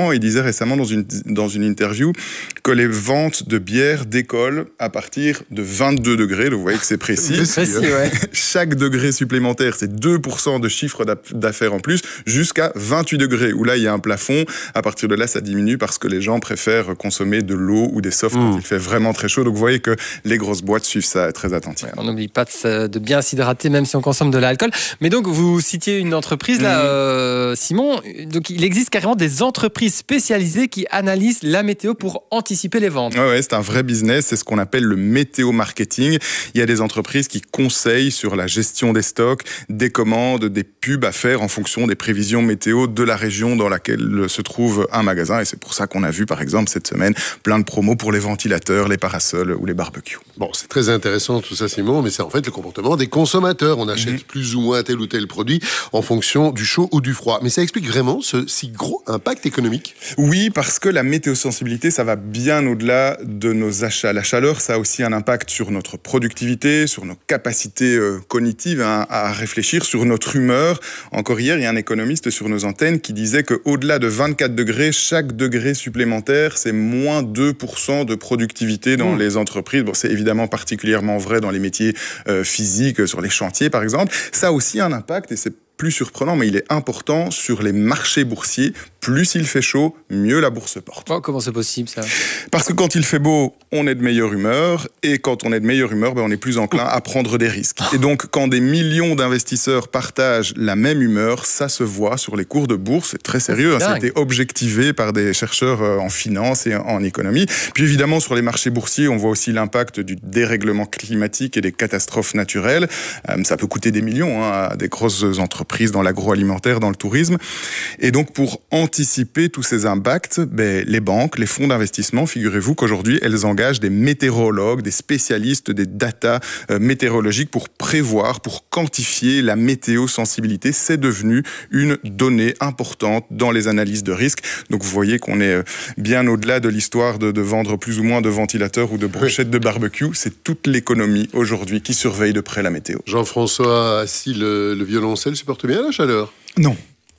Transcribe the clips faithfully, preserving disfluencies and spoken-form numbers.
Exactement, il disait récemment dans une, dans une interview que les ventes de bière décollent à partir de vingt-deux degrés, donc vous voyez que c'est précis. C'est précis, ouais. Chaque degré supplémentaire, c'est deux pour cent de chiffre d'affaires en plus, jusqu'à vingt-huit degrés, où là, il y a un plafond. À partir de là, ça diminue parce que les gens préfèrent consommer de l'eau ou des softs mmh. quand il fait vraiment très chaud. Donc vous voyez que les grosses boîtes suivent ça très attentivement. Ouais, on n'oublie pas de, de bien s'hydrater, même si on consomme de l'alcool. Mais donc, vous citiez une entreprise, là, mmh. euh, Simon. Donc, il existe carrément des entreprises spécialisées qui analysent la météo pour anticiper les ventes. Oui, ouais, c'est un vrai business. C'est ce qu'on appelle le météo marketing. Il y a des entreprises qui conseillent sur la gestion des stocks, des commandes, des pubs à faire en fonction des prévisions météo de la région dans laquelle se trouve un magasin. Et c'est pour ça qu'on a vu, par exemple, cette semaine, plein de promos pour les ventilateurs, les parasols ou les barbecues. Bon, c'est très intéressant tout ça, Simon, mais c'est en fait le comportement des consommateurs. On achète mmh. plus ou moins tel ou tel produit en fonction du chaud ou du froid. Mais ça explique vraiment ce si gros impact économique ? Oui, parce que la météosensibilité, ça va bien au-delà de nos achats. La chaleur, ça a aussi un impact sur notre productivité, sur nos capacités euh, cognitives hein, à réfléchir, sur notre humeur. Encore hier, il y a un économiste sur nos antennes qui disait qu'au-delà de vingt-quatre degrés, chaque degré supplémentaire, c'est moins deux pour cent de productivité dans mmh. les entreprises. Bon, c'est évidemment particulièrement vrai dans les métiers euh, physiques, sur les chantiers par exemple. Ça a aussi un impact, et c'est plus surprenant, mais il est important sur les marchés boursiers. Plus il fait chaud, mieux la bourse porte. Oh, comment c'est possible, ça ? Parce que quand il fait beau, on est de meilleure humeur, et quand on est de meilleure humeur, ben on est plus enclin à prendre des risques. Et donc, quand des millions d'investisseurs partagent la même humeur, ça se voit sur les cours de bourse. C'est très sérieux, hein, ça a été objectivé par des chercheurs en finance et en économie. Puis évidemment, sur les marchés boursiers, on voit aussi l'impact du dérèglement climatique et des catastrophes naturelles. Euh, ça peut coûter des millions hein, à des grosses entreprises dans l'agroalimentaire, dans le tourisme. Et donc, pour anticiper tous ces impacts, ben, les banques, les fonds d'investissement, figurez-vous qu'aujourd'hui, elles engagent des météorologues, des spécialistes des data euh, météorologiques pour prévoir, pour quantifier la météosensibilité. C'est devenu une donnée importante dans les analyses de risque. Donc, vous voyez qu'on est bien au-delà de l'histoire de, de vendre plus ou moins de ventilateurs ou de brochettes de barbecue. C'est toute l'économie aujourd'hui qui surveille de près la météo. Jean-François, si le, le violoncelle supporte bien la chaleur ? Non.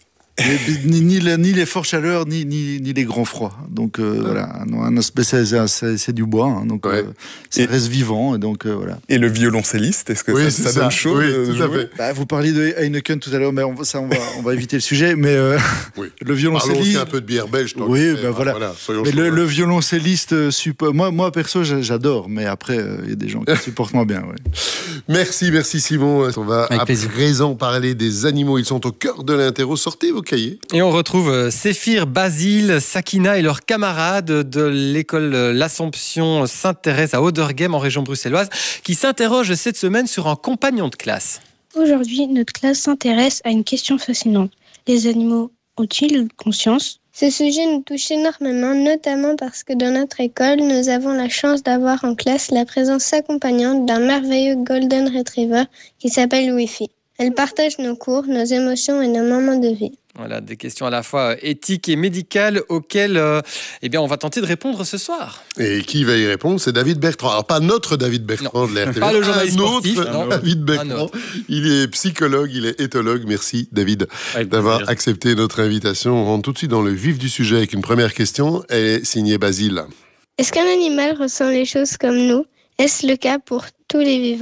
Ni, ni, ni, ni les fortes chaleurs, ni, ni, ni les grands froids. Donc euh, ah. voilà, un aspect, c'est, c'est, c'est du bois, hein, donc ouais. euh, ça et, reste vivant. Et, donc, euh, voilà. Et le violoncelliste, est-ce que oui, ça, ça, ça donne chaud oui, de tout jouer à fait. Bah, vous parliez de Heineken tout à l'heure, mais on, ça, on, va, on va éviter le sujet. Mais euh, oui. le violoncelliste. Parlons aussi un peu de bière belge. Oui, ben bah, voilà. voilà mais le, le violoncelliste, suppo... moi, moi perso, j'adore, mais après, il euh, y a des gens qui supportent moins bien. Ouais. Merci, merci Simon. On va Avec à plaisir. présent parler des animaux. Ils sont au cœur de l'interro. Sortez vos cahiers. Et on retrouve Séphir, Basile, Sakina et leurs camarades de l'école L'Assomption Sainte-Thérèse à Auderghem en région bruxelloise qui s'interrogent cette semaine sur un compagnon de classe. Aujourd'hui, notre classe s'intéresse à une question fascinante. Les animaux ont-ils conscience ? Ce sujet nous touche énormément, notamment parce que dans notre école, nous avons la chance d'avoir en classe la présence accompagnante d'un merveilleux Golden Retriever qui s'appelle Wi-Fi. Elle partage nos cours, nos émotions et nos moments de vie. Voilà, des questions à la fois éthiques et médicales auxquelles euh, eh bien, on va tenter de répondre ce soir. Et qui va y répondre ? C'est David Bertrand. Alors, pas notre David Bertrand non, de la R T V. Pas le journaliste un sportif. autre Non. David Bertrand. Il est psychologue, il est éthologue. Merci, David, avec d'avoir plaisir. accepté notre invitation. On rentre tout de suite dans le vif du sujet avec une première question. Elle est signée Basile. Est-ce qu'un animal ressent les choses comme nous ? Est-ce le cas pour tous les vivants ?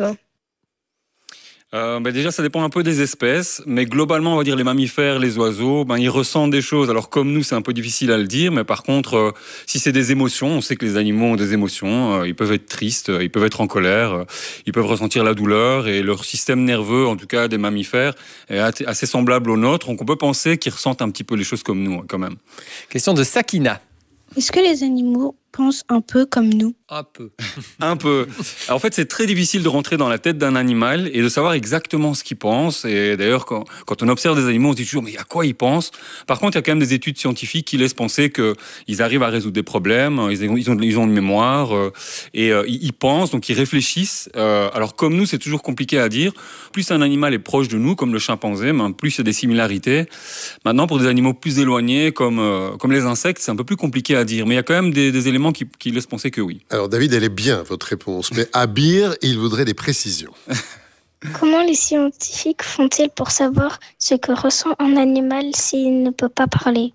Euh, ben déjà, ça dépend un peu des espèces, mais globalement, on va dire les mammifères, les oiseaux, ben ils ressentent des choses. Alors comme nous, c'est un peu difficile à le dire, mais par contre, euh, si c'est des émotions, on sait que les animaux ont des émotions. Euh, ils peuvent être tristes, euh, ils peuvent être en colère, euh, ils peuvent ressentir la douleur, et leur système nerveux, en tout cas des mammifères, est assez semblable au nôtre. Donc on peut penser qu'ils ressentent un petit peu les choses comme nous, quand même. Question de Sakina. Est-ce que les animaux pensent un peu comme nous ? Un peu. Un peu. Alors, en fait, c'est très difficile de rentrer dans la tête d'un animal et de savoir exactement ce qu'il pense. Et d'ailleurs, quand, quand on observe des animaux, on se dit toujours, mais à quoi ils pensent ? Par contre, il y a quand même des études scientifiques qui laissent penser qu'ils arrivent à résoudre des problèmes, ils ont, ils ont, ils ont une mémoire, euh, et euh, ils pensent, donc ils réfléchissent. Euh, alors, comme nous, c'est toujours compliqué à dire. Plus un animal est proche de nous, comme le chimpanzé, ben, plus il y a des similarités. Maintenant, pour des animaux plus éloignés, comme, euh, comme les insectes, c'est un peu plus compliqué à dire. Mais il y a quand même des, des éléments qui, qui laissent penser que oui. Alors David, elle est bien votre réponse, mais à Beer, il voudrait des précisions. Comment les scientifiques font-ils pour savoir ce que ressent un animal s'il ne peut pas parler ?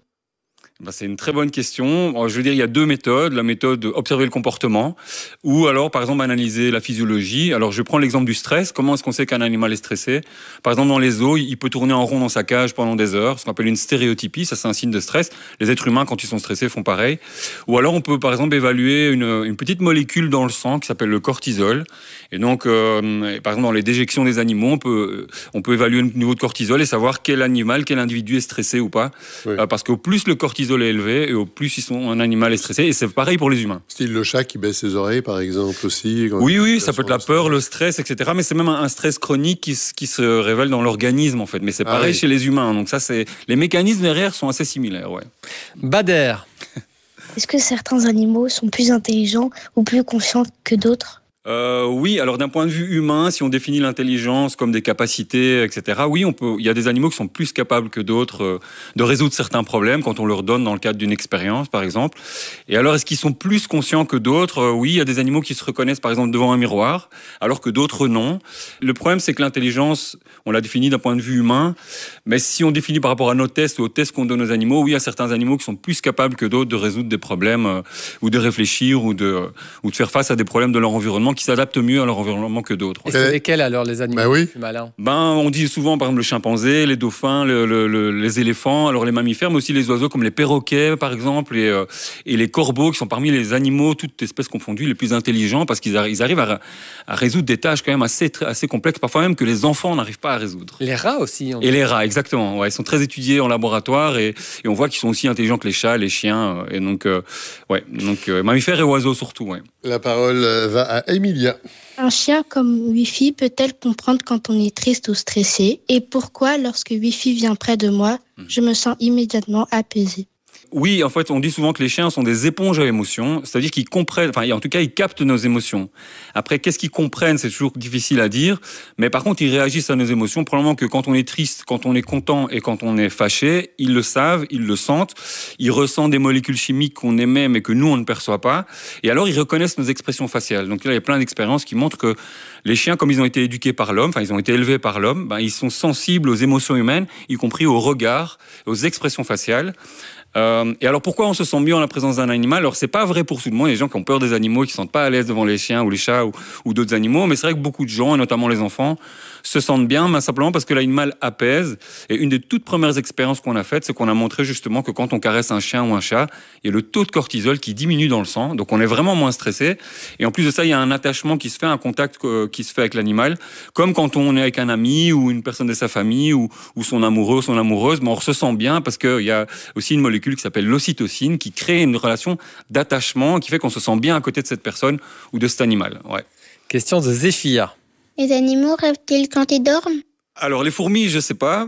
Ben, c'est une très bonne question. Alors, je veux dire, il y a deux méthodes. La méthode observer le comportement ou alors, par exemple, analyser la physiologie. Alors, je prends l'exemple du stress. Comment est-ce qu'on sait qu'un animal est stressé? Par exemple, dans les zoos, il peut tourner en rond dans sa cage pendant des heures, ce qu'on appelle une stéréotypie. Ça, c'est un signe de stress. Les êtres humains, quand ils sont stressés, font pareil. Ou alors, on peut, par exemple, évaluer une, une petite molécule dans le sang qui s'appelle le cortisol. Et donc, euh, par exemple, dans les déjections des animaux, on peut, on peut évaluer le niveau de cortisol et savoir quel animal, quel individu est stressé ou pas. Oui. Euh, parce qu'au plus le cortisol est élevé et au plus ils sont, un animal est stressé. Et c'est pareil pour les humains. Style le chat qui baisse ses oreilles, par exemple, aussi. Oui, oui, ça peut être la peur, le stress, et cetera. Mais c'est même un stress chronique qui, qui se révèle dans l'organisme, en fait. Mais c'est pareil ah, oui. chez les humains. Donc ça, c'est les mécanismes derrière sont assez similaires, ouais. Bader. Est-ce que certains animaux sont plus intelligents ou plus conscients que d'autres ? Euh, oui, alors d'un point de vue humain, si on définit l'intelligence comme des capacités, et cetera, oui, on peut. Il y a des animaux qui sont plus capables que d'autres euh, de résoudre certains problèmes quand on leur donne dans le cadre d'une expérience, par exemple. Et alors, est-ce qu'ils sont plus conscients que d'autres ? euh, Oui, il y a des animaux qui se reconnaissent, par exemple, devant un miroir, alors que d'autres non. Le problème, c'est que l'intelligence, on l'a définie d'un point de vue humain, mais si on définit par rapport à nos tests ou aux tests qu'on donne aux animaux, oui, il y a certains animaux qui sont plus capables que d'autres de résoudre des problèmes euh, ou de réfléchir ou de euh, ou de faire face à des problèmes de leur environnement qui s'adaptent mieux à leur environnement que d'autres. Et c'est lesquels alors les animaux bah oui. plus malins ? Ben, on dit souvent par exemple le chimpanzé, les dauphins, le, le, le, les éléphants, alors les mammifères, mais aussi les oiseaux comme les perroquets par exemple, et, euh, et les corbeaux qui sont parmi les animaux, toutes espèces confondues, les plus intelligents parce qu'ils arri- ils arrivent à, à résoudre des tâches quand même assez, assez complexes, parfois même que les enfants n'arrivent pas à résoudre. Les rats aussi. Et les rats, exactement. Ouais, ils sont très étudiés en laboratoire et, et on voit qu'ils sont aussi intelligents que les chats, les chiens, et donc, euh, ouais, donc euh, mammifères et oiseaux surtout. Ouais. La parole va à Emilia. Un chien comme Wifi peut-elle comprendre quand on est triste ou stressé ? Et pourquoi, lorsque Wifi vient près de moi, je me sens immédiatement apaisée ? Oui, en fait, on dit souvent que les chiens sont des éponges à émotions, c'est-à-dire qu'ils comprennent, enfin, en tout cas, ils captent nos émotions. Après, qu'est-ce qu'ils comprennent, c'est toujours difficile à dire, mais par contre, ils réagissent à nos émotions. Probablement que quand on est triste, quand on est content et quand on est fâché, ils le savent, ils le sentent, ils ressentent des molécules chimiques qu'on émet mais que nous, on ne perçoit pas, et alors ils reconnaissent nos expressions faciales. Donc là, il y a plein d'expériences qui montrent que les chiens, comme ils ont été éduqués par l'homme, enfin, ils ont été élevés par l'homme, ben, ils sont sensibles aux émotions humaines, y compris au regard, aux expressions faciales. Euh, et alors pourquoi on se sent mieux en la présence d'un animal ? Alors c'est pas vrai pour tout le monde, il y a des gens qui ont peur des animaux, qui se sentent pas à l'aise devant les chiens ou les chats ou, ou d'autres animaux, mais c'est vrai que beaucoup de gens, et notamment les enfants, se sentent bien, mais simplement parce que l'animal apaise. Et une des toutes premières expériences qu'on a faites, c'est qu'on a montré justement que quand on caresse un chien ou un chat, il y a le taux de cortisol qui diminue dans le sang, donc on est vraiment moins stressé. Et en plus de ça, il y a un attachement qui se fait, un contact qui se fait avec l'animal, comme quand on est avec un ami ou une personne de sa famille ou, ou son amoureux ou son amoureuse, mais on se sent bien parce qu'il y a aussi une molécule qui s'appelle l'ocytocine, qui crée une relation d'attachement, qui fait qu'on se sent bien à côté de cette personne ou de cet animal. Ouais. Question de Zéphir. Les animaux rêvent-ils quand ils dorment ? Alors les fourmis, je sais pas.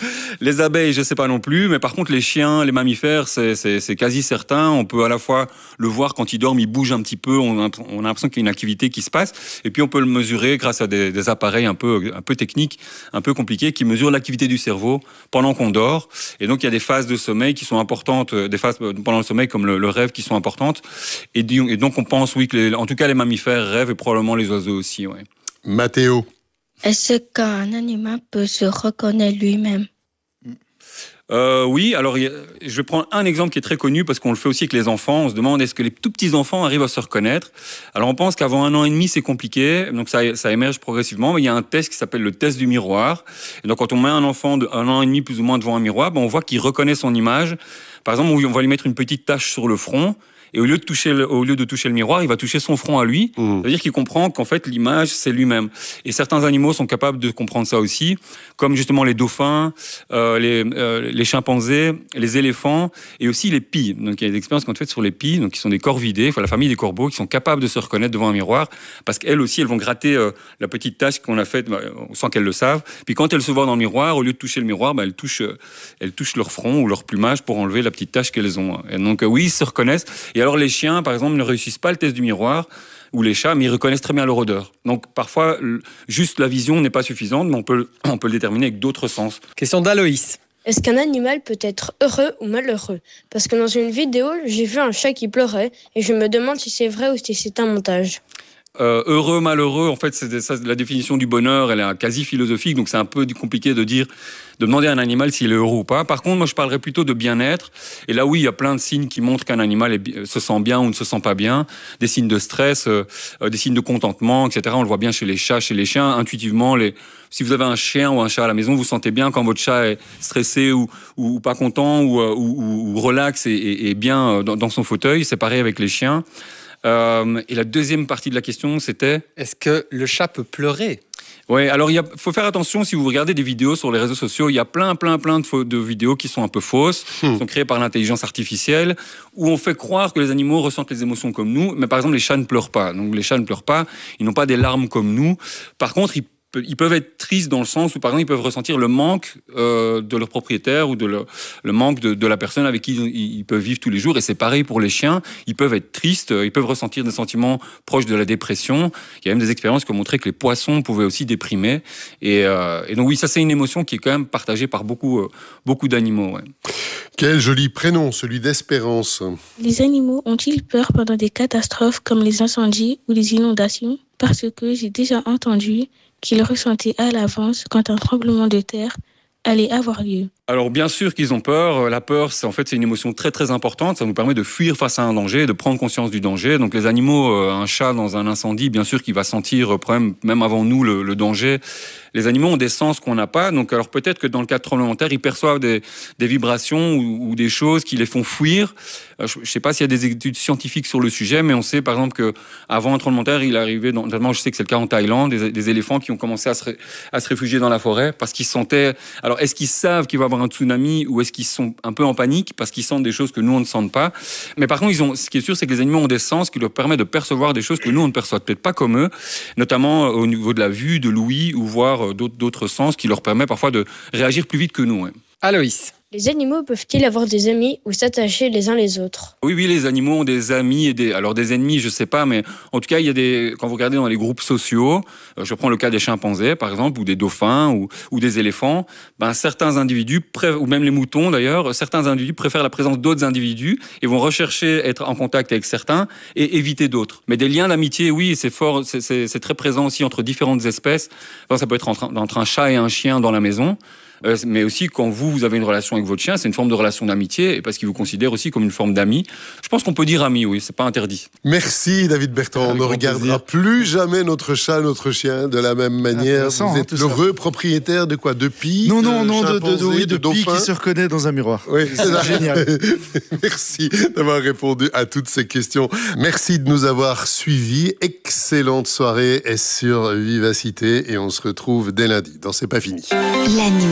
Les abeilles, je sais pas non plus. Mais par contre, les chiens, les mammifères, c'est, c'est, c'est quasi certain. On peut à la fois le voir quand ils dorment, ils bougent un petit peu. On a, on a l'impression qu'il y a une activité qui se passe. Et puis on peut le mesurer grâce à des, des appareils un peu, un peu techniques, un peu compliqués, qui mesurent l'activité du cerveau pendant qu'on dort. Et donc il y a des phases de sommeil qui sont importantes, des phases pendant le sommeil comme le, le rêve qui sont importantes. Et, et donc on pense oui que, les, en tout cas, les mammifères rêvent et probablement les oiseaux aussi. Ouais. Mathéo. Est-ce qu'un animal peut se reconnaître lui-même ? Euh, oui, alors je vais prendre un exemple qui est très connu parce qu'on le fait aussi avec les enfants. On se demande est-ce que les tout petits enfants arrivent à se reconnaître. Alors on pense qu'avant un an et demi c'est compliqué, donc ça, ça émerge progressivement. Mais il y a un test qui s'appelle le test du miroir. Et donc quand on met un enfant de un an et demi plus ou moins devant un miroir, ben on voit qu'il reconnaît son image. Par exemple, on va lui mettre une petite tache sur le front. Et au lieu de toucher le, au lieu de toucher le miroir, il va toucher son front à lui. Mmh. C'est-à-dire qu'il comprend qu'en fait, l'image, c'est lui-même. Et certains animaux sont capables de comprendre ça aussi, comme justement les dauphins, euh, les, euh, les chimpanzés, les éléphants et aussi les pies. Donc, il y a des expériences qu'on a faites sur les pies, donc qui sont des corvidés, enfin la famille des corbeaux, qui sont capables de se reconnaître devant un miroir, parce qu'elles aussi, elles vont gratter euh, la petite tache qu'on a faite bah, sans qu'elles le savent. Puis quand elles se voient dans le miroir, au lieu de toucher le miroir, bah, elles touchent, euh, elles touchent leur front ou leur plumage pour enlever la petite tache qu'elles ont. Et donc, euh, oui, ils se reconnaissent. Et alors les chiens, par exemple, ne réussissent pas le test du miroir, ou les chats, mais ils reconnaissent très bien leur odeur. Donc parfois, juste la vision n'est pas suffisante, mais on peut, on peut le déterminer avec d'autres sens. Question d'Aloïs. Est-ce qu'un animal peut être heureux ou malheureux ? Parce que dans une vidéo, j'ai vu un chat qui pleurait, et je me demande si c'est vrai ou si c'est un montage. Euh, heureux, malheureux, en fait, c'est ça, la définition du bonheur, elle est quasi philosophique, donc c'est un peu compliqué de dire, de demander à un animal s'il est heureux ou pas. Par contre, moi, je parlerais plutôt de bien-être. Et là, oui, il y a plein de signes qui montrent qu'un animal est, se sent bien ou ne se sent pas bien. Des signes de stress, euh, des signes de contentement, et cetera. On le voit bien chez les chats, chez les chiens. Intuitivement, les, si vous avez un chien ou un chat à la maison, vous sentez bien quand votre chat est stressé ou, ou pas content ou, ou, ou relax et, et, et bien dans, dans son fauteuil. C'est pareil avec les chiens. Euh, et la deuxième partie de la question, c'était... Est-ce que le chat peut pleurer ? Ouais, alors il faut faire attention si vous regardez des vidéos sur les réseaux sociaux, il y a plein, plein, plein de, faux, de vidéos qui sont un peu fausses, hmm. qui sont créées par l'intelligence artificielle, où on fait croire que les animaux ressentent les émotions comme nous, mais par exemple les chats ne pleurent pas. Donc les chats ne pleurent pas, ils n'ont pas des larmes comme nous. Par contre, ils Ils peuvent être tristes dans le sens où, par exemple, ils peuvent ressentir le manque euh, de leur propriétaire ou de le, le manque de, de la personne avec qui ils, ils peuvent vivre tous les jours. Et c'est pareil pour les chiens. Ils peuvent être tristes, ils peuvent ressentir des sentiments proches de la dépression. Il y a même des expériences qui ont montré que les poissons pouvaient aussi déprimer. Et, euh, et donc oui, ça c'est une émotion qui est quand même partagée par beaucoup, euh, beaucoup d'animaux. Ouais. Quel joli prénom, celui d'Espérance. Les animaux ont-ils peur pendant des catastrophes comme les incendies ou les inondations ? Parce que j'ai déjà entendu qu'ils ressentaient à l'avance quand un tremblement de terre allait avoir lieu. Alors bien sûr qu'ils ont peur. La peur, c'est en fait c'est une émotion très très importante. Ça nous permet de fuir face à un danger, de prendre conscience du danger. Donc les animaux, un chat dans un incendie, bien sûr qu'il va sentir même avant nous le, le danger. Les animaux ont des sens qu'on n'a pas. Donc alors peut-être que dans le cas de tremblement de terre, ils perçoivent des, des vibrations ou, ou des choses qui les font fuir. Je ne sais pas s'il y a des études scientifiques sur le sujet, mais on sait par exemple que avant un tremblement de terre, il arrivait, dans, notamment je sais que c'est le cas en Thaïlande, des, des éléphants qui ont commencé à se, à se réfugier dans la forêt parce qu'ils sentaient. Alors est-ce qu'ils savent qu'il va y avoir un tsunami ou est-ce qu'ils sont un peu en panique parce qu'ils sentent des choses que nous on ne sent pas? Mais par contre, ils ont, ce qui est sûr, c'est que les animaux ont des sens qui leur permettent de percevoir des choses que nous on ne perçoit peut-être pas comme eux, notamment au niveau de la vue, de l'ouïe ou voire d'autres, d'autres sens qui leur permettent parfois de réagir plus vite que nous. Ouais. Aloïs. Les animaux peuvent-ils avoir des amis ou s'attacher les uns les autres ? Oui, oui, les animaux ont des amis et des... Alors, des ennemis, je sais pas, mais en tout cas, il y a des... Quand vous regardez dans les groupes sociaux, je prends le cas des chimpanzés, par exemple, ou des dauphins, ou, ou des éléphants, ben, certains individus, pré... ou même les moutons d'ailleurs, certains individus préfèrent la présence d'autres individus et vont rechercher être en contact avec certains et éviter d'autres. Mais des liens d'amitié, oui, c'est fort, c'est, c'est, c'est très présent aussi entre différentes espèces. Enfin, ça peut être entre, entre un chat et un chien dans la maison. Euh, mais aussi quand vous, vous avez une relation avec votre chien, c'est une forme de relation d'amitié et parce qu'il vous considère aussi comme une forme d'ami. Je pense qu'on peut dire ami, oui, c'est pas interdit. Merci David Bertrand. Avec on ne regardera plaisir. Plus jamais notre chat, notre chien de la même manière. Vous êtes l'heureux propriétaire de quoi? De pie? Non, non, non, de, de, de, oui, de, de pie qui se reconnaît dans un miroir. Oui, c'est, c'est génial. Merci d'avoir répondu à toutes ces questions. Merci de nous avoir suivis. Excellente soirée sur Vivacité et on se retrouve dès lundi dans C'est pas fini.